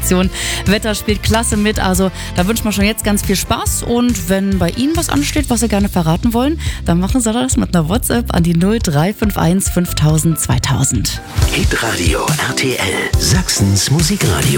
Redaktion. Wetter spielt klasse mit, also da wünschen wir schon jetzt ganz viel Spaß. Und wenn bei Ihnen was ansteht, was Sie gerne verraten wollen, dann machen Sie das mit einer WhatsApp an die 0351 5000 2000. Hitradio RTL, Sachsens Musikradio.